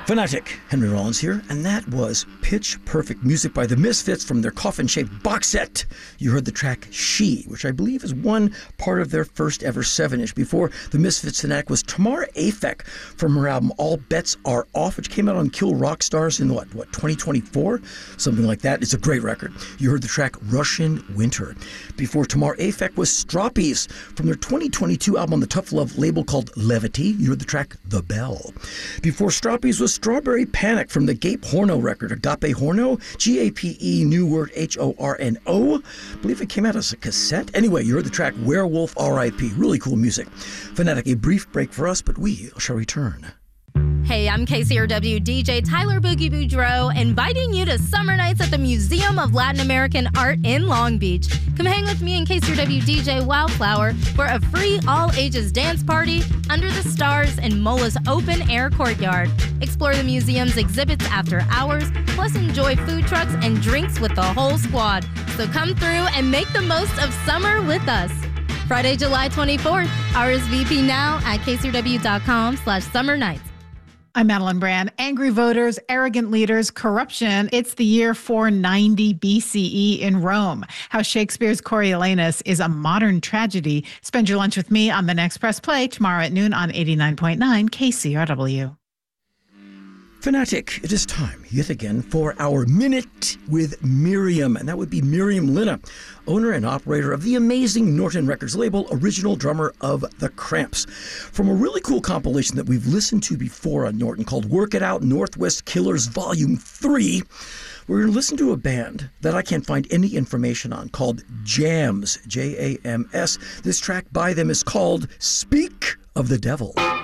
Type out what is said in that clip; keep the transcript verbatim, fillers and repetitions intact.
Fanatic, Henry Rollins here, and that was Pitch Perfect music by the Misfits from their coffin-shaped box set. You heard the track She, which I believe is one part of their first ever seven-inch. Before the Misfits, Fanatic was Tamar Afek from her album All Bets Are Off, which came out on Kill Rock Stars in what, what, twenty twenty-four? Something like that. It's a great record. You heard the track Russian Winter. Before Tamar Afek was Stroppies from their twenty twenty-two album on the Tough Love label called Levity. You heard the track The Bell. Before Stroppies was Strawberry Panic from the Gape Horno record, Agape Horno, G A P E, new word H O R N O. I believe it came out as a cassette. Anyway, you heard the track Werewolf R I P. Really cool music. Fanatic, a brief break for us, but we shall return. Hey, I'm K C R W D J Tyler Boogie Boudreau, inviting you to Summer Nights at the Museum of Latin American Art in Long Beach. Come hang with me and K C R W D J Wildflower for a free all-ages dance party under the stars in Mola's open-air courtyard. Explore the museum's exhibits after hours, plus enjoy food trucks and drinks with the whole squad. So come through and make the most of summer with us. Friday, July twenty-fourth. R S V P now at k c r w dot com slash summer nights. I'm Madeline Brand. Angry voters, arrogant leaders, corruption. It's the year four ninety B C E in Rome. How Shakespeare's Coriolanus is a modern tragedy. Spend your lunch with me on the next Press Play tomorrow at noon on eighty-nine point nine K C R W. Fanatic, it is time yet again for our Minute with Miriam, and that would be Miriam Linna, owner and operator of the amazing Norton Records label, original drummer of The Cramps. From a really cool compilation that we've listened to before on Norton called Work It Out Northwest Killers Volume three, we're going to listen to a band that I can't find any information on called Jams, J A M S. This track by them is called Speak of the Devil.